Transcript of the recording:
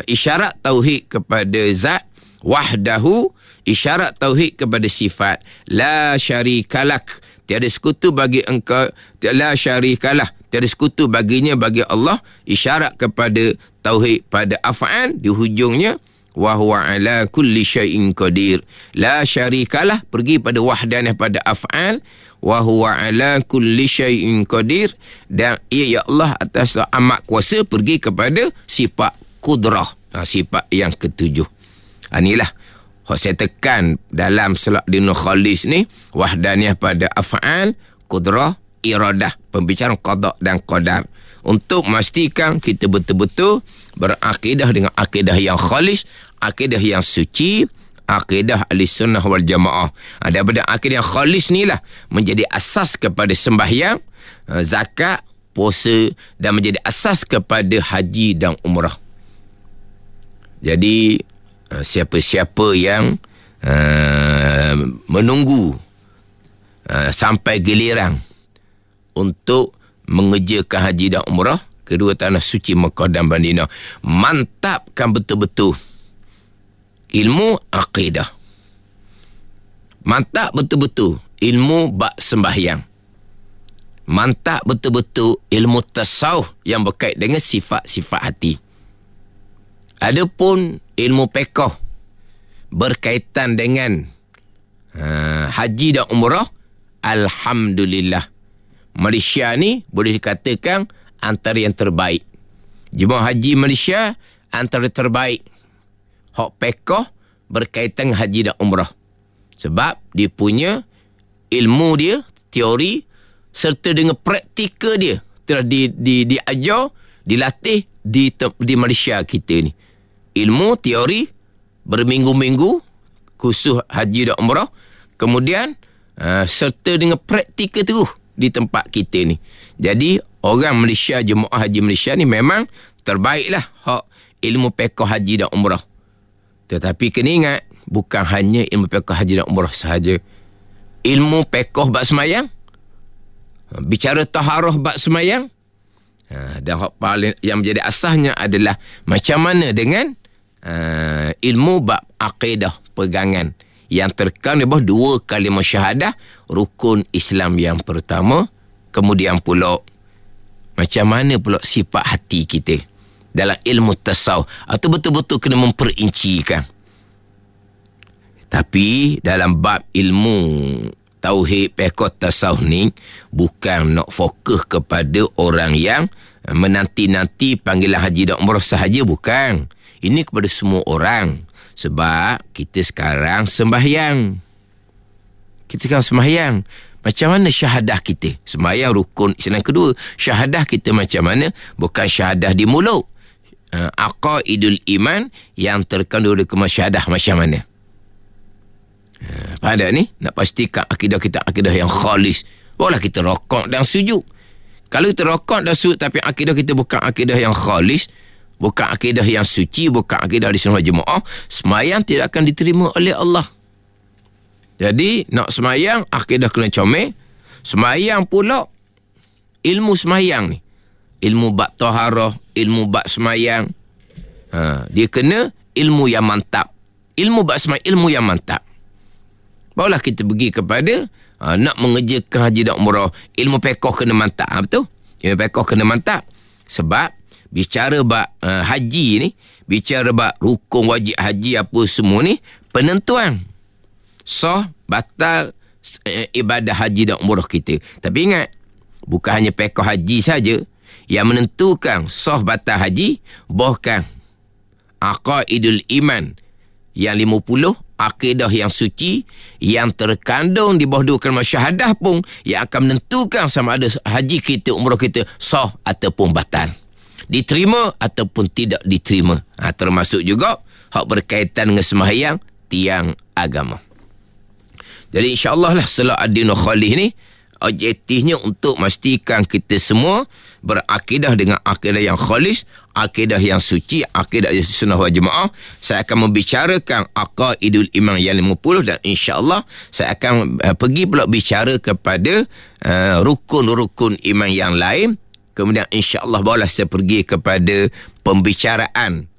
isyarat tauhid kepada zat, wahdahu isyarat tauhid kepada sifat, la syarikalak, tiada sekutu bagi engkau, la syarikalah, tiada sekutu baginya bagi Allah, isyarat kepada tauhid pada af'al, di hujungnya wa huwa ala kulli syai'in qadir. La syarikalah, pergi pada wahdanah pada af'al, wa huwa ala kulli syai'in qadir, dan ia ya Allah atas amat kuasa, pergi kepada sifat kudrah, sifat yang ketujuh. Inilah saya tekan dalam Salahuddin Khalis ni, wahdaniyah pada af'al, kudrah, iradah, pembicaraan qada dan qadar, untuk memastikan kita betul-betul berakidah dengan akidah yang khalis, akidah yang suci, akidah Ahlussunnah wal Jamaah. Daripada akidah yang khalis ni lah menjadi asas kepada sembahyang, zakat, puasa, dan menjadi asas kepada haji dan umrah. Jadi siapa-siapa yang menunggu sampai giliran untuk mengerjakan haji dan umrah kedua tanah suci Mekah dan Madinah, mantapkan betul-betul ilmu akidah, mantap betul-betul ilmu bab sembahyang, mantap betul-betul ilmu tasawuf yang berkait dengan sifat-sifat hati. Adapun ilmu fiqh berkaitan dengan haji dan umrah, alhamdulillah, Malaysia ni boleh dikatakan antara yang terbaik. Jemaah haji Malaysia antara terbaik hak fiqh berkaitan haji dan umrah, sebab dia punya ilmu dia, teori serta dengan praktikal dia telah diajar, dilatih di Malaysia kita ni. Ilmu teori berminggu-minggu khusus haji dan umrah, kemudian serta dengan praktikal terus di tempat kita ni. Jadi orang Malaysia, jemaah haji Malaysia ni memang terbaiklah hak ilmu fiqh haji dan umrah. Tetapi kena ingat, bukan hanya ilmu fiqh haji dan umrah sahaja. Ilmu fiqh bab semayang, bicara taharah bab semayang, dan hak paling yang menjadi asasnya adalah macam mana dengan ilmu bab akidah, pegangan yang terkandung di bawah dua kalimah syahadah, rukun Islam yang pertama. Kemudian pula macam mana pula sifat hati kita dalam ilmu tasawuf, atau betul-betul kena memperincikan. Tapi dalam bab ilmu tauhid, fiqh, tasawuf ni bukan nak fokus kepada orang yang menanti-nanti panggilan haji dan umrah sahaja, bukan. Ini kepada semua orang. Sebab kita sekarang sembahyang. Macam mana syahadah kita? Sembahyang rukun Islam kedua. Syahadah kita macam mana? Bukan syahadah di mulut. Aqaidul iman yang terkandung di kemas syahadah macam mana? Pada ni nak pastikan akidah kita akidah yang khalis. Barulah kita rokok dan sujud. Kalau kita rokok dan sujud tapi akidah kita bukan akidah yang khalis, bukan akidah yang suci, bukan akidah Ahlussunnah wal Jamaah, semayang tidak akan diterima oleh Allah. Jadi nak semayang akidah kena comel. Semayang pula ilmu semayang ni, ilmu bab taharah, ilmu bab semayang, dia kena ilmu yang mantap. Ilmu bab semayang, ilmu yang mantap. Barulah kita pergi kepada nak mengerjakan haji dan umrah, ilmu fiqh kena mantap. Betul? Ilmu fiqh kena mantap. Sebab bicara bab haji ni, bicara bab rukun wajib haji apa semua ni, penentuan sah batal ibadah haji dan umrah kita. Tapi ingat, bukan hanya fiqh haji saja yang menentukan sah batal haji, bahkan aqaidul iman yang 50, akidah yang suci yang terkandung di bawah dua kalimah syahadah pun yang akan menentukan sama ada haji kita, umrah kita sah ataupun batal, diterima ataupun tidak diterima. Termasuk juga hak berkaitan dengan sembahyang tiang agama. Jadi insya-Allah lah Salahuddin Khalis ni objektifnya untuk memastikan kita semua berakidah dengan akidah yang khalis, akidah yang suci, akidah Ahlussunnah wal Jamaah. Saya akan membicarakan aqaidul iman yang 50 dan insya-Allah saya akan pergi pula bicara kepada rukun-rukun iman yang lain. Kemudian insya-Allah barulah saya pergi kepada pembicaraan